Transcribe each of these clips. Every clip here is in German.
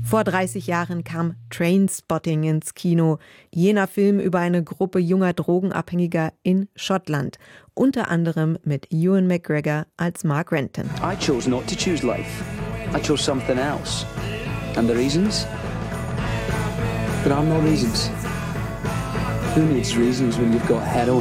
Vor 30 Jahren kam Trainspotting ins Kino, jener Film über eine Gruppe junger Drogenabhängiger in Schottland, unter anderem mit Ewan McGregor als Mark Renton. I chose not to choose life. I chose something else. And the reasons? There are no reasons. Who needs reasons when you've got heroin?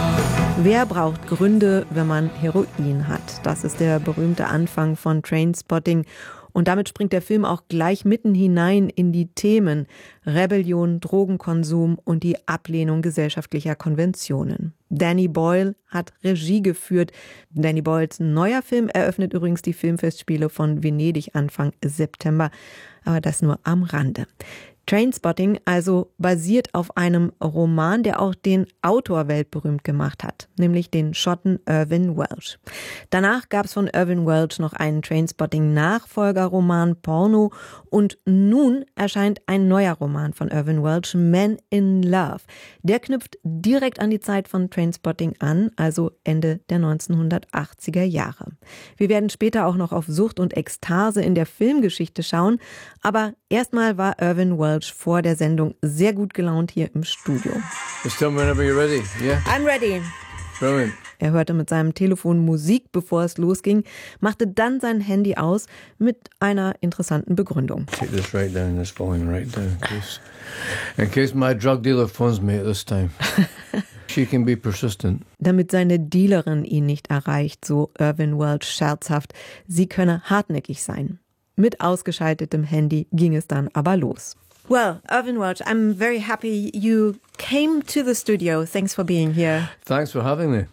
Wer braucht Gründe, wenn man Heroin hat? Das ist der berühmte Anfang von Trainspotting. Und damit springt der Film auch gleich mitten hinein in die Themen Rebellion, Drogenkonsum und die Ablehnung gesellschaftlicher Konventionen. Danny Boyle hat Regie geführt. Danny Boyles neuer Film eröffnet übrigens die Filmfestspiele von Venedig Anfang September. Aber das nur am Rande. Trainspotting also basiert auf einem Roman, der auch den Autor weltberühmt gemacht hat, nämlich den Schotten Irvine Welsh. Danach gab es von Irvine Welsh noch einen Trainspotting-Nachfolgerroman Porno und nun erscheint ein neuer Roman von Irvine Welsh, Men in Love. Der knüpft direkt an die Zeit von Trainspotting an, also Ende der 1980er Jahre. Wir werden später auch noch auf Sucht und Ekstase in der Filmgeschichte schauen, aber erstmal war Irvine Welsh vor der Sendung sehr gut gelaunt hier im Studio. Just tell me whenever you're ready. Yeah? I'm ready. Brilliant. Er hörte mit seinem Telefon Musik, bevor es losging, machte dann sein Handy aus mit einer interessanten Begründung. Take this right down, this volume right down, in case my drug dealer phones me at this time. She can be persistent. Damit seine Dealerin ihn nicht erreicht, so Irvine Welsh scherzhaft, sie könne hartnäckig sein. Mit ausgeschaltetem Handy ging es dann aber los. Well, Irvine Welsh, I'm very happy you came to the studio. Thanks for being here. Thanks for having me.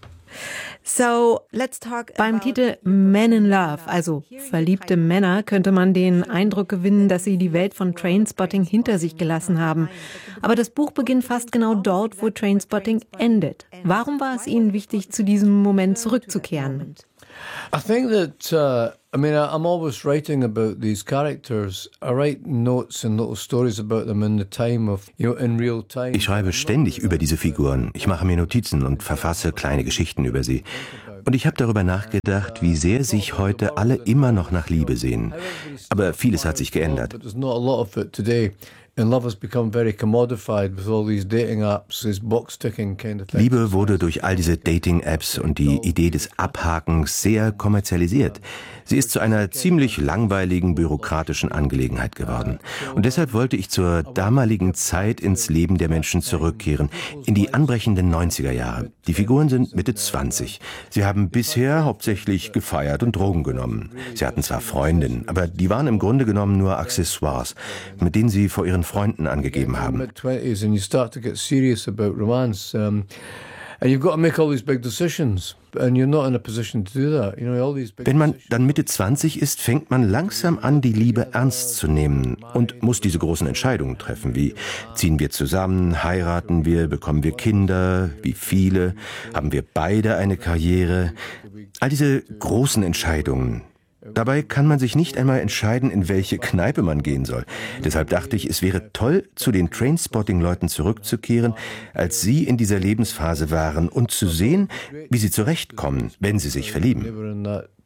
So, let's talk Beim Titel Men in Love, also verliebte Männer, könnte man den Eindruck gewinnen, dass sie die Welt von Trainspotting hinter sich gelassen haben. Aber das Buch beginnt fast genau dort, wo Trainspotting endet. Warum war es Ihnen wichtig, zu diesem Moment zurückzukehren? I think that, I'm always writing about these characters. I write notes and little stories about them in the time of, in real time. Ich schreibe ständig über diese Figuren. Ich mache mir Notizen und verfasse kleine Geschichten über sie. Und ich habe darüber nachgedacht, wie sehr sich heute alle immer noch nach Liebe sehen. Aber vieles hat sich geändert. Liebe wurde durch all diese Dating-Apps und die Idee des Abhakens sehr kommerzialisiert. Sie ist zu einer ziemlich langweiligen, bürokratischen Angelegenheit geworden. Und deshalb wollte ich zur damaligen Zeit ins Leben der Menschen zurückkehren, in die anbrechenden 90er Jahre. Die Figuren sind Mitte 20. Sie haben bisher hauptsächlich gefeiert und Drogen genommen. Sie hatten zwar Freundinnen, aber die waren im Grunde genommen nur Accessoires, mit denen sie vor ihren Freunden angegeben haben. Wenn man dann Mitte 20 ist, fängt man langsam an, die Liebe ernst zu nehmen und muss diese großen Entscheidungen treffen, wie ziehen wir zusammen, heiraten wir, bekommen wir Kinder, wie viele, haben wir beide eine Karriere. All diese großen Entscheidungen. Dabei kann man sich nicht einmal entscheiden, in welche Kneipe man gehen soll. Deshalb dachte ich, es wäre toll, zu den Trainspotting-Leuten zurückzukehren, als sie in dieser Lebensphase waren und zu sehen, wie sie zurechtkommen, wenn sie sich verlieben.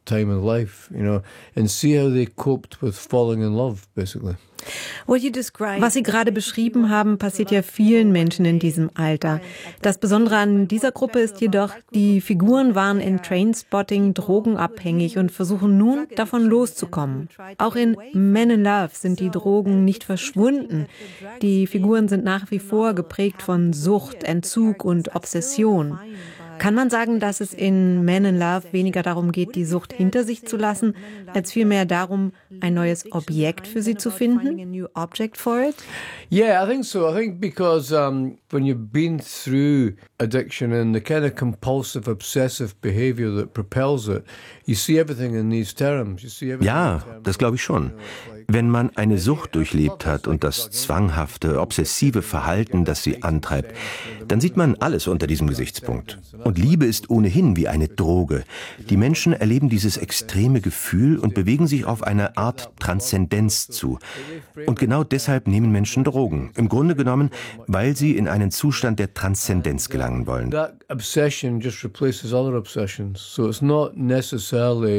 Was Sie gerade beschrieben haben, passiert ja vielen Menschen in diesem Alter. Das Besondere an dieser Gruppe ist jedoch, die Figuren waren in Trainspotting drogenabhängig und versuchen nun, davon loszukommen. Auch in Men in Love sind die Drogen nicht verschwunden. Die Figuren sind nach wie vor geprägt von Sucht, Entzug und Obsession. Kann man sagen, dass es in Men in Love weniger darum geht, die Sucht hinter sich zu lassen, als vielmehr darum, ein neues Objekt für sie zu finden? Yeah, I think so. I think because when you've been through addiction and the kind of compulsive, obsessive behavior that propels it, you see everything in these terms. Ja, das glaube ich schon. Wenn man eine Sucht durchlebt hat und das zwanghafte, obsessive Verhalten, das sie antreibt, dann sieht man alles unter diesem Gesichtspunkt. Und Liebe ist ohnehin wie eine Droge. Die Menschen erleben dieses extreme Gefühl und bewegen sich auf eine Art Transzendenz zu. Und genau deshalb nehmen Menschen Drogen. Im Grunde genommen, weil sie in einen Zustand der Transzendenz gelangen wollen. That obsession just replaces other obsessions. So it's not necessarily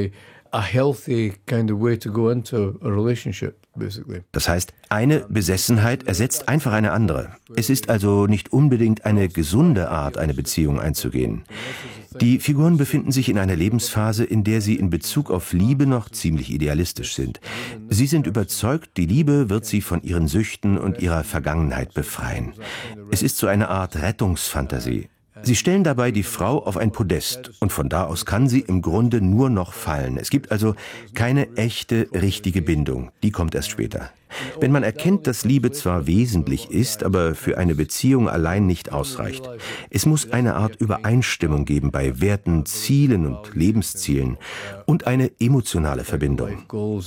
a healthy kind of way to go into a relationship, basically. Das heißt, eine Besessenheit ersetzt einfach eine andere. Es ist also nicht unbedingt eine gesunde Art, eine Beziehung einzugehen. Die Figuren befinden sich in einer Lebensphase, in der sie in Bezug auf Liebe noch ziemlich idealistisch sind. Sie sind überzeugt, die Liebe wird sie von ihren Süchten und ihrer Vergangenheit befreien. Es ist so eine Art Rettungsfantasie. Sie stellen dabei die Frau auf ein Podest und von da aus kann sie im Grunde nur noch fallen. Es gibt also keine echte, richtige Bindung. Die kommt erst später. Wenn man erkennt, dass Liebe zwar wesentlich ist, aber für eine Beziehung allein nicht ausreicht. Es muss eine Art Übereinstimmung geben bei Werten, Zielen und Lebenszielen und eine emotionale Verbindung.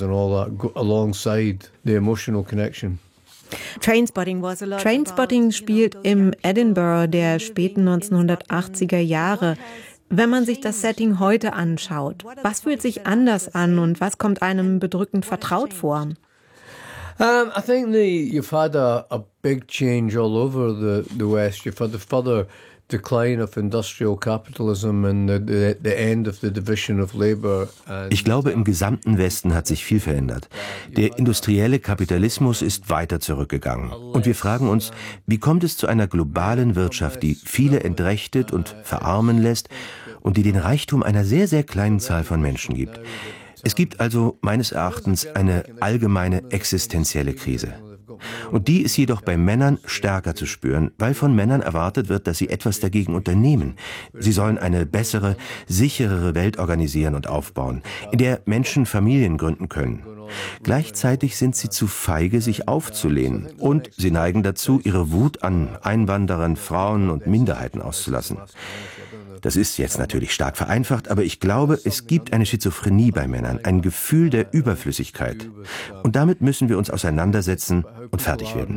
Trainspotting spielt im Edinburgh der späten 1980er Jahre. Wenn man sich das Setting heute anschaut, was fühlt sich anders an und was kommt einem bedrückend vertraut vor? I think you've had a big change all over the West. You've had the further decline of industrial capitalism and the end of the division of labor. Ich glaube, im gesamten Westen hat sich viel verändert. Der industrielle Kapitalismus ist weiter zurückgegangen. Und wir fragen uns, wie kommt es zu einer globalen Wirtschaft, die viele entrechtet und verarmen lässt und die den Reichtum einer sehr, sehr kleinen Zahl von Menschen gibt? Es gibt also meines Erachtens eine allgemeine existenzielle Krise. Und die ist jedoch bei Männern stärker zu spüren, weil von Männern erwartet wird, dass sie etwas dagegen unternehmen. Sie sollen eine bessere, sicherere Welt organisieren und aufbauen, in der Menschen Familien gründen können. Gleichzeitig sind sie zu feige, sich aufzulehnen und sie neigen dazu, ihre Wut an Einwanderern, Frauen und Minderheiten auszulassen. Das ist jetzt natürlich stark vereinfacht, aber ich glaube, es gibt eine Schizophrenie bei Männern, ein Gefühl der Überflüssigkeit. Und damit müssen wir uns auseinandersetzen und fertig werden.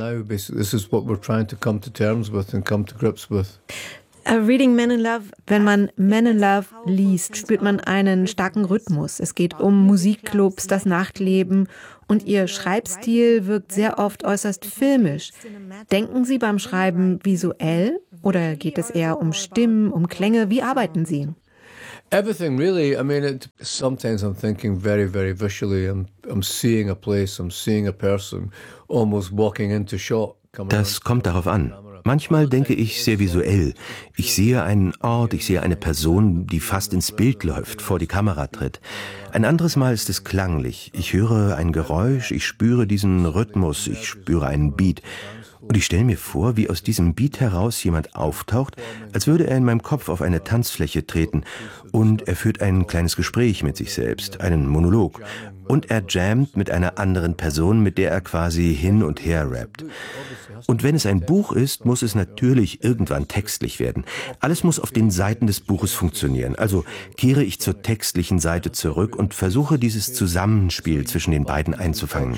Reading Men in Love. Wenn man Men in Love liest, spürt man einen starken Rhythmus. Es geht um Musikclubs, das Nachtleben und ihr Schreibstil wirkt sehr oft äußerst filmisch. Denken Sie beim Schreiben visuell oder geht es eher um Stimmen, um Klänge? Wie arbeiten Sie? Everything really. I mean, sometimes I'm thinking very, very visually. I'm seeing a place, I'm seeing a person, almost walking into shot. Das kommt darauf an. Manchmal denke ich sehr visuell. Ich sehe einen Ort, ich sehe eine Person, die fast ins Bild läuft, vor die Kamera tritt. Ein anderes Mal ist es klanglich. Ich höre ein Geräusch, ich spüre diesen Rhythmus, ich spüre einen Beat. Und ich stelle mir vor, wie aus diesem Beat heraus jemand auftaucht, als würde er in meinem Kopf auf eine Tanzfläche treten. Und er führt ein kleines Gespräch mit sich selbst, einen Monolog. Und er jammt mit einer anderen Person, mit der er quasi hin und her rappt. Und wenn es ein Buch ist, muss es natürlich irgendwann textlich werden. Alles muss auf den Seiten des Buches funktionieren. Also kehre ich zur textlichen Seite zurück und versuche dieses Zusammenspiel zwischen den beiden einzufangen.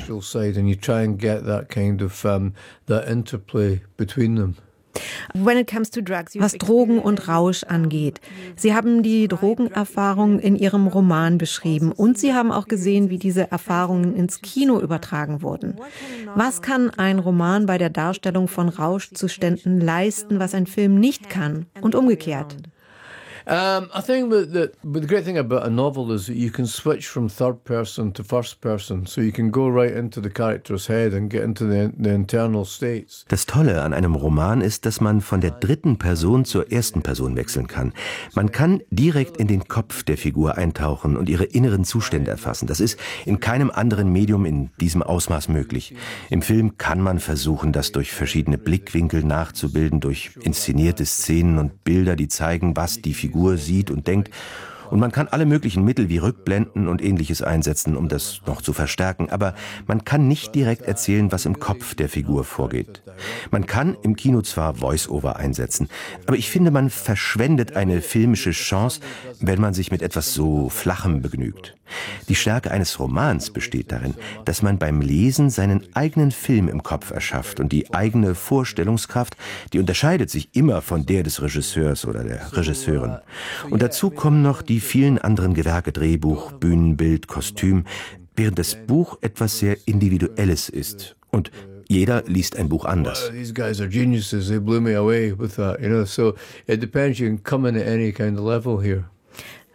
Was Drogen und Rausch angeht. Sie haben die Drogenerfahrung in Ihrem Roman beschrieben und Sie haben auch gesehen, wie diese Erfahrungen ins Kino übertragen wurden. Was kann ein Roman bei der Darstellung von Rauschzuständen leisten, was ein Film nicht kann und umgekehrt? I think that the great thing about a novel is that you can switch from third person to first person, so you can go right into the character's head and get into the internal states. Das Tolle an einem Roman ist, dass man von der dritten Person zur ersten Person wechseln kann. Man kann direkt in den Kopf der Figur eintauchen und ihre inneren Zustände erfassen. Das ist in keinem anderen Medium in diesem Ausmaß möglich. Im Film kann man versuchen, das durch verschiedene Blickwinkel nachzubilden, durch inszenierte Szenen und Bilder, die zeigen, was die Figur sieht und denkt. Und man kann alle möglichen Mittel wie Rückblenden und Ähnliches einsetzen, um das noch zu verstärken. Aber man kann nicht direkt erzählen, was im Kopf der Figur vorgeht. Man kann im Kino zwar Voice-Over einsetzen, aber ich finde, man verschwendet eine filmische Chance, wenn man sich mit etwas so Flachem begnügt. Die Stärke eines Romans besteht darin, dass man beim Lesen seinen eigenen Film im Kopf erschafft und die eigene Vorstellungskraft, die unterscheidet sich immer von der des Regisseurs oder der Regisseurin. Und dazu kommen noch die vielen anderen Gewerke, Drehbuch, Bühnenbild, Kostüm, während das Buch etwas sehr Individuelles ist. Und jeder liest ein Buch anders. These guys are geniuses. They blew me away with that, So it depends. You can come in at any kind of level here.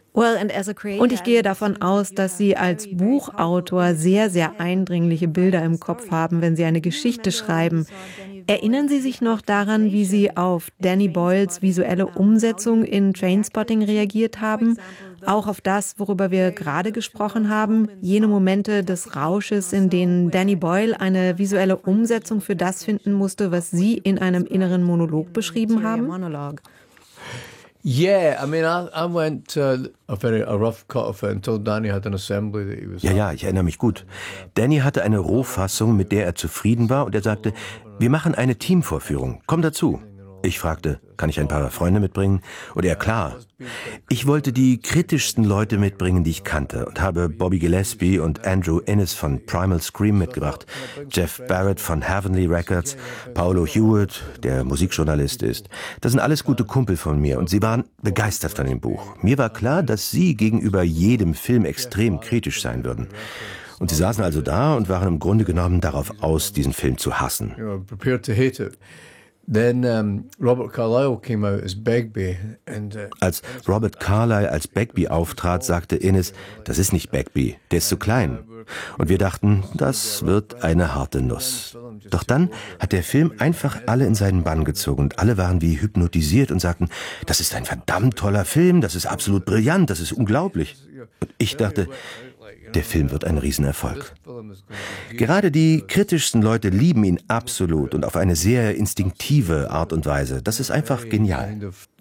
Und ich gehe davon aus, dass Sie als Buchautor sehr, sehr eindringliche Bilder im Kopf haben, wenn Sie eine Geschichte schreiben. Erinnern Sie sich noch daran, wie Sie auf Danny Boyles visuelle Umsetzung in Trainspotting reagiert haben? Auch auf das, worüber wir gerade gesprochen haben, jene Momente des Rausches, in denen Danny Boyle eine visuelle Umsetzung für das finden musste, was Sie in einem inneren Monolog beschrieben haben? Yeah, I mean, I went a rough cut of it until Danny had an assembly that he was. Ja, ich erinnere mich gut. Danny hatte eine Rohfassung, mit der er zufrieden war, und er sagte, wir machen eine Teamvorführung, komm dazu. Ich fragte, kann ich ein paar Freunde mitbringen? Und er, klar. Ich wollte die kritischsten Leute mitbringen, die ich kannte, und habe Bobby Gillespie und Andrew Innes von Primal Scream mitgebracht, Jeff Barrett von Heavenly Records, Paolo Hewitt, der Musikjournalist ist. Das sind alles gute Kumpel von mir, und sie waren begeistert von dem Buch. Mir war klar, dass sie gegenüber jedem Film extrem kritisch sein würden. Und sie saßen also da und waren im Grunde genommen darauf aus, diesen Film zu hassen. Prepared to hate it. Then Robert Carlyle came out as Begbie. Als Robert Carlyle als Begbie auftrat, sagte Innes, das ist nicht Begbie, der ist zu klein. Und wir dachten, das wird eine harte Nuss. Doch dann hat der Film einfach alle in seinen Bann gezogen und alle waren wie hypnotisiert und sagten, das ist ein verdammt toller Film, das ist absolut brillant, das ist unglaublich. Und ich dachte, der Film wird ein Riesenerfolg. Gerade die kritischsten Leute lieben ihn absolut und auf eine sehr instinktive Art und Weise. Das ist einfach genial.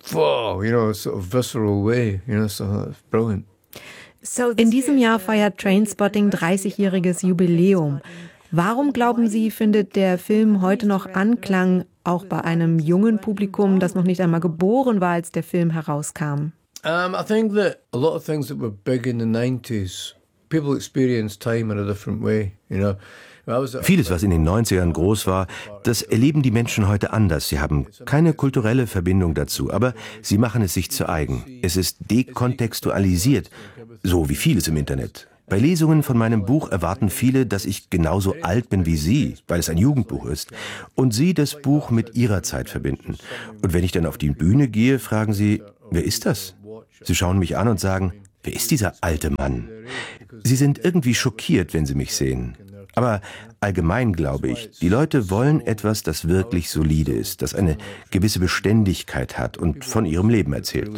In diesem Jahr feiert Trainspotting 30-jähriges Jubiläum. Warum, glauben Sie, findet der Film heute noch Anklang, auch bei einem jungen Publikum, das noch nicht einmal geboren war, als der Film herauskam? I think that a lot of things that were big in the 90s, people experience time in a different way, you know. Vieles, was in den 90ern groß war, das erleben die Menschen heute anders. Sie haben keine kulturelle Verbindung dazu, aber sie machen es sich zu eigen. Es ist dekontextualisiert, so wie vieles im Internet. Bei Lesungen von meinem Buch erwarten viele, dass ich genauso alt bin wie sie, weil es ein Jugendbuch ist, und sie das Buch mit ihrer Zeit verbinden. Und wenn ich dann auf die Bühne gehe, fragen sie, wer ist das? Sie schauen mich an und sagen, wer ist dieser alte Mann? Sie sind irgendwie schockiert, wenn sie mich sehen. Aber allgemein glaube ich, die Leute wollen etwas, das wirklich solide ist, das eine gewisse Beständigkeit hat und von ihrem Leben erzählt.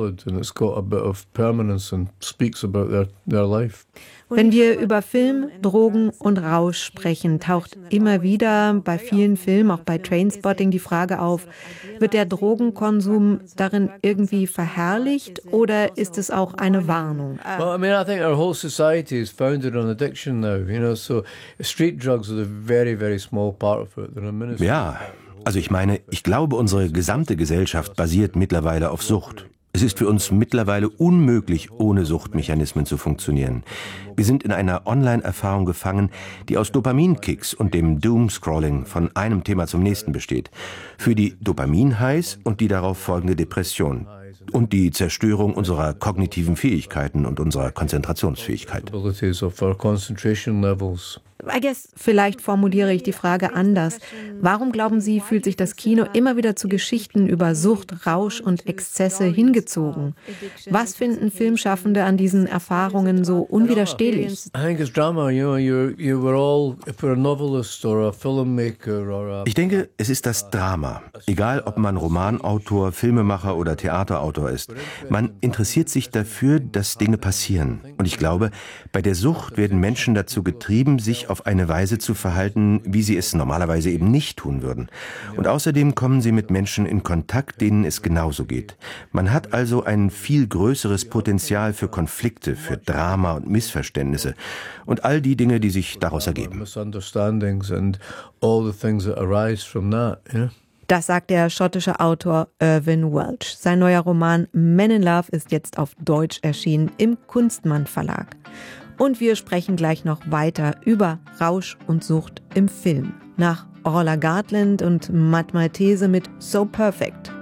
Wenn wir über Film, Drogen und Rausch sprechen, taucht immer wieder bei vielen Filmen, auch bei Trainspotting, die Frage auf, wird der Drogenkonsum darin irgendwie verherrlicht oder ist es auch eine Warnung? Well, I mean, I think our whole society is founded on addiction now, you know, so street drugs are a very, very small part of it. Ja, also ich meine, ich glaube, unsere gesamte Gesellschaft basiert mittlerweile auf Sucht. Es ist für uns mittlerweile unmöglich, ohne Suchtmechanismen zu funktionieren. Wir sind in einer Online-Erfahrung gefangen, die aus Dopaminkicks und dem Doom-Scrolling von einem Thema zum nächsten besteht. Für die Dopamin-Highs und die darauf folgende Depression. Und die Zerstörung unserer kognitiven Fähigkeiten und unserer Konzentrationsfähigkeit. Vielleicht formuliere ich die Frage anders. Warum, glauben Sie, fühlt sich das Kino immer wieder zu Geschichten über Sucht, Rausch und Exzesse hingezogen? Was finden Filmschaffende an diesen Erfahrungen so unwiderstehlich? Ich denke, es ist das Drama. Egal, ob man Romanautor, Filmemacher oder Theaterautor ist. Man interessiert sich dafür, dass Dinge passieren. Und ich glaube, bei der Sucht werden Menschen dazu getrieben, sich auf eine Weise zu verhalten, wie sie es normalerweise eben nicht tun würden. Und außerdem kommen sie mit Menschen in Kontakt, denen es genauso geht. Man hat also ein viel größeres Potenzial für Konflikte, für Drama und Missverständnisse und all die Dinge, die sich daraus ergeben. Das sagt der schottische Autor Irvine Welsh. Sein neuer Roman Men in Love ist jetzt auf Deutsch erschienen im Kunstmann Verlag. Und wir sprechen gleich noch weiter über Rausch und Sucht im Film. Nach Orla Gartland und Matt Maltese mit So Perfect.